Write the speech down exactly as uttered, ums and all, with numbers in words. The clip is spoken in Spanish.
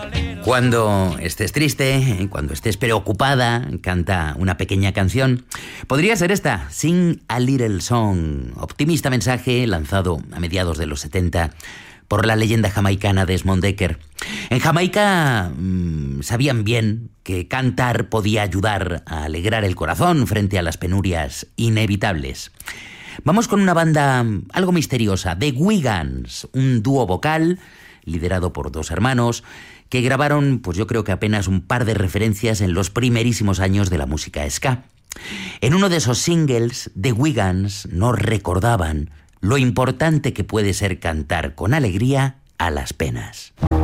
Cuando estés triste, cuando estés preocupada, canta una pequeña canción. Podría ser esta, Sing a Little Song, optimista mensaje lanzado a mediados de los setenta por la leyenda jamaicana Desmond Dekker. En Jamaica mmm, sabían bien que cantar podía ayudar a alegrar el corazón frente a las penurias inevitables. Vamos con una banda algo misteriosa, The Wiggans, un dúo vocal liderado por dos hermanos que grabaron, pues yo creo que apenas un par de referencias en los primerísimos años de la música ska. En uno de esos singles, The Wiggans nos recordaban lo importante que puede ser cantar con alegría a las penas.